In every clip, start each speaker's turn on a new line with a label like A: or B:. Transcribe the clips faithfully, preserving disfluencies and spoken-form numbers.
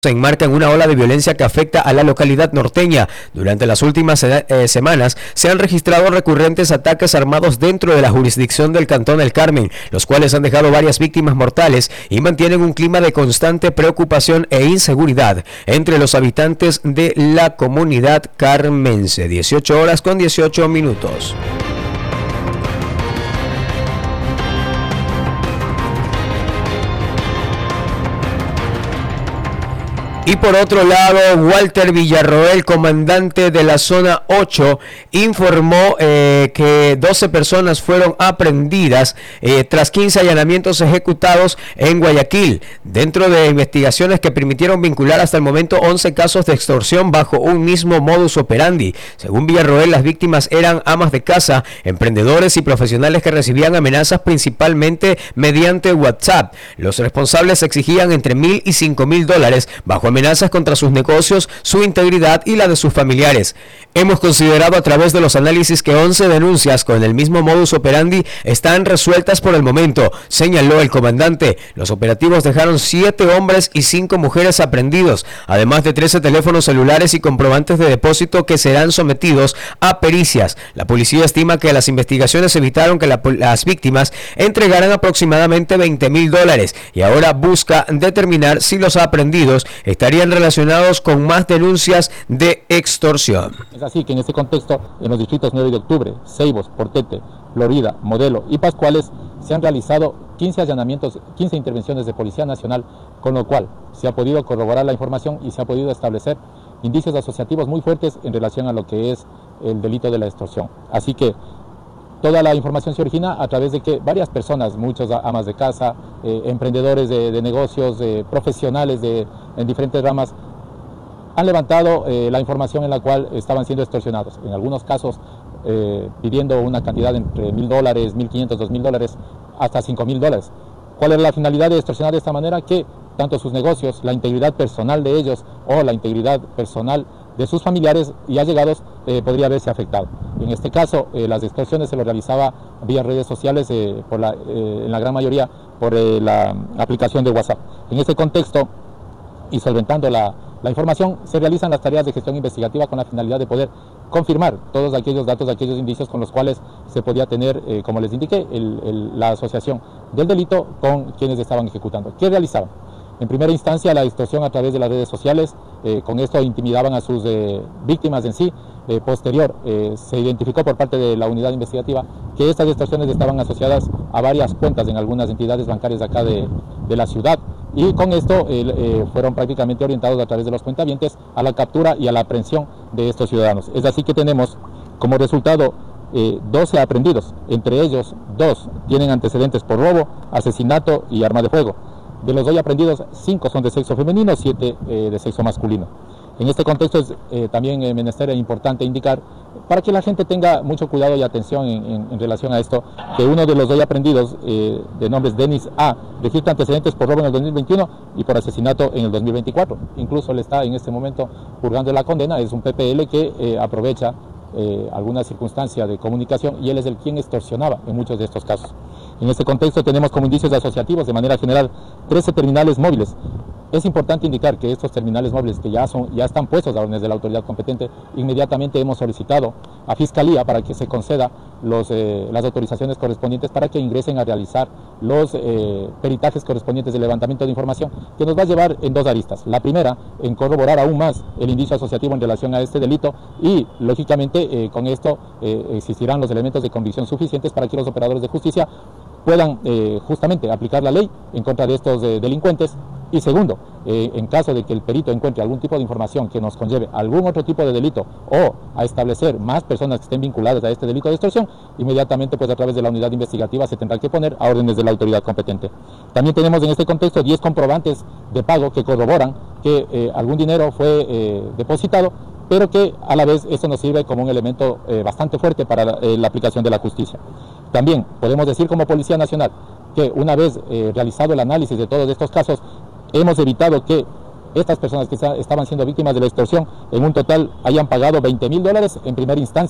A: Se enmarca en una ola de violencia que afecta a la localidad norteña. Durante las últimas eh, semanas se han registrado recurrentes ataques armados dentro de la jurisdicción del Cantón El Carmen, los cuales han dejado varias víctimas mortales y mantienen un clima de constante preocupación e inseguridad entre los habitantes de la comunidad carmense. dieciocho horas con dieciocho minutos. Y por otro lado, Walter Villarroel, comandante de la zona ocho, informó eh, que doce personas fueron aprehendidas eh, tras quince allanamientos ejecutados en Guayaquil, dentro de investigaciones que permitieron vincular hasta el momento once casos de extorsión bajo un mismo modus operandi. Según Villarroel, las víctimas eran amas de casa, emprendedores y profesionales que recibían amenazas principalmente mediante WhatsApp. Los responsables exigían entre mil y cinco mil dólares bajo amenazas contra sus negocios, su integridad y la de sus familiares. Hemos considerado a través de los análisis que once denuncias con el mismo modus operandi están resueltas por el momento, señaló el comandante. Los operativos dejaron siete hombres y cinco mujeres aprehendidos, además de trece teléfonos celulares y comprobantes de depósito que serán sometidos a pericias. La policía estima que las investigaciones evitaron que la, las víctimas entregaran aproximadamente veinte mil dólares y ahora busca determinar si los aprehendidos estarían relacionados con más denuncias de extorsión.
B: Es así que en este contexto, en los distritos nueve de octubre, Ceibos, Portete, Florida, Modelo y Pascuales, se han realizado quince allanamientos, quince intervenciones de Policía Nacional, con lo cual se ha podido corroborar la información y se ha podido establecer indicios asociativos muy fuertes en relación a lo que es el delito de la extorsión. Así que toda la información se origina a través de que varias personas, muchos amas de casa, eh, emprendedores de, de negocios, eh, profesionales de, en diferentes ramas, han levantado eh, la información en la cual estaban siendo extorsionados. En algunos casos eh, pidiendo una cantidad entre mil dólares, mil quinientos, dos mil dólares, hasta cinco mil dólares. ¿Cuál era la finalidad de extorsionar de esta manera? Que tanto sus negocios, la integridad personal de ellos o la integridad personal de sus familiares y allegados eh, podría verse afectado. En este caso, eh, las extorsiones se lo realizaba vía redes sociales, eh, por la, eh, en la gran mayoría por eh, la aplicación de WhatsApp. En este contexto, y solventando la, la información, se realizan las tareas de gestión investigativa con la finalidad de poder confirmar todos aquellos datos, aquellos indicios con los cuales se podía tener, eh, como les indiqué, el, el, la asociación del delito con quienes estaban ejecutando. ¿Qué realizaban? En primera instancia, la extorsión a través de las redes sociales, eh, con esto intimidaban a sus eh, víctimas en sí. Eh, posterior, eh, se identificó por parte de la unidad investigativa que estas extorsiones estaban asociadas a varias cuentas en algunas entidades bancarias de acá de, de la ciudad, y con esto eh, eh, fueron prácticamente orientados a través de los cuentavientes a la captura y a la aprehensión de estos ciudadanos. Es así que tenemos como resultado eh, doce aprehendidos, entre ellos dos tienen antecedentes por robo, asesinato y arma de fuego. De los hoy aprendidos, cinco son de sexo femenino, siete eh, de sexo masculino. En este contexto es eh, también eh, menester e importante indicar, para que la gente tenga mucho cuidado y atención en, en, en relación a esto, que uno de los hoy aprendidos, eh, de nombres Denis A., registra antecedentes por robo en el dos mil veintiuno y por asesinato en el dos mil veinticuatro. Incluso le está en este momento purgando la condena. Es un P P L que eh, aprovecha eh, alguna circunstancia de comunicación y él es el quien extorsionaba en muchos de estos casos. En este contexto tenemos como indicios asociativos de manera general trece terminales móviles. Es importante indicar que estos terminales móviles que ya, son, ya están puestos a órdenes de la autoridad competente, inmediatamente hemos solicitado a Fiscalía para que se conceda los, eh, las autorizaciones correspondientes para que ingresen a realizar los eh, peritajes correspondientes de levantamiento de información, que nos va a llevar en dos aristas. La primera, en corroborar aún más el indicio asociativo en relación a este delito y, lógicamente, eh, con esto eh, existirán los elementos de convicción suficientes para que los operadores de justicia puedan eh, justamente aplicar la ley en contra de estos eh, delincuentes. Y segundo, eh, en caso de que el perito encuentre algún tipo de información que nos conlleve algún otro tipo de delito o a establecer más personas que estén vinculadas a este delito de extorsión, inmediatamente pues a través de la unidad investigativa se tendrá que poner a órdenes de la autoridad competente. También tenemos en este contexto diez comprobantes de pago que corroboran que eh, algún dinero fue eh, depositado, pero que a la vez esto nos sirve como un elemento eh, bastante fuerte para la, eh, la aplicación de la justicia. También podemos decir como Policía Nacional que una vez eh, realizado el análisis de todos estos casos, hemos evitado que estas personas que estaban siendo víctimas de la extorsión en un total hayan pagado veinte mil dólares en primera instancia.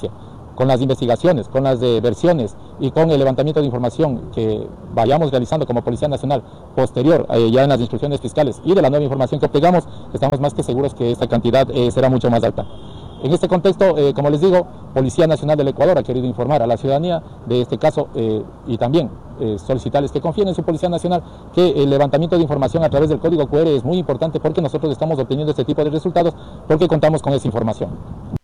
B: con las investigaciones, con las de versiones y con el levantamiento de información que vayamos realizando como Policía Nacional posterior, eh, ya en las instrucciones fiscales y de la nueva información que obtengamos, estamos más que seguros que esta cantidad eh, será mucho más alta. En este contexto, eh, como les digo, Policía Nacional del Ecuador ha querido informar a la ciudadanía de este caso eh, y también eh, solicitarles que confíen en su Policía Nacional, que el levantamiento de información a través del código Q R es muy importante porque nosotros estamos obteniendo este tipo de resultados porque contamos con esa información.